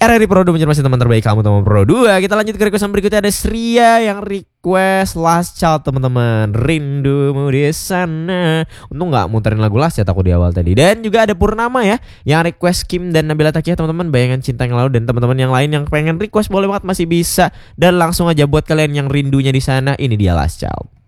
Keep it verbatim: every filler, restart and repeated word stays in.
R R I Pro dua masih teman terbaik kamu teman Pro dua. Kita lanjut ke requestan berikutnya, ada Sria yang request Last Child teman-teman. Rindumu di sana. Untung nggak muterin lagu Last Child aku di awal tadi. Dan juga ada Purnama ya yang request Kim dan Nabila Takia teman-teman, Bayangan Cinta yang Lalu. Dan teman-teman yang lain yang pengen request boleh banget, masih bisa. Dan langsung aja buat kalian yang rindunya di sana, ini dia Last Child.